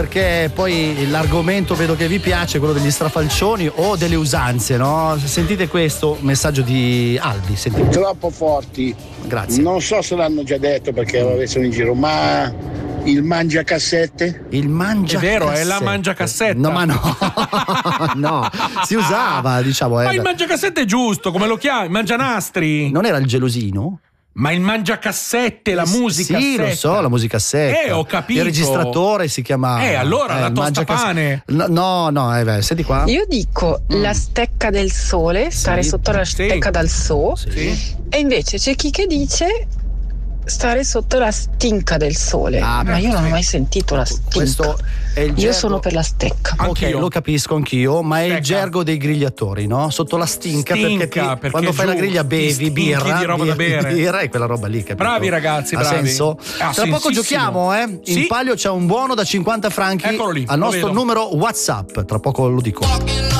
perché poi l'argomento vedo che vi piace, quello degli strafalcioni o delle usanze, no? Sentite questo messaggio di Albi, sentite. Troppo forti. Grazie. Non so se l'hanno già detto perché sono in giro, ma il mangiacassette? Il mangiacassette. È vero, è la mangiacassetta. No, ma no. No, si usava, diciamo. Ma il mangiacassette è giusto, come lo chiami? Mangianastri. Non era il gelosino? Ma il mangiacassette, la musica. Sì, lo so, la musicassetta. Ho capito. Il registratore si chiamava. Allora la tostapane. No, senti qua. Io dico la stecca del sole, stare sotto la stecca dal so. Sì. E invece c'è chi che dice stare sotto la stinca del sole. Ma io non ho mai sentito la stinca. Questo è il gergo. Io sono per la stecca. Ok, lo capisco anch'io, ma è il gergo dei grigliatori, no? Sotto la stinca perché quando fai la griglia bevi birra, di roba da bere. birra e quella roba lì, capito? Bravi ragazzi, bravi. Ha senso? Tra poco giochiamo, In palio c'è un buono da 50 franchi Eccolo lì, al nostro numero WhatsApp. Tra poco lo dico.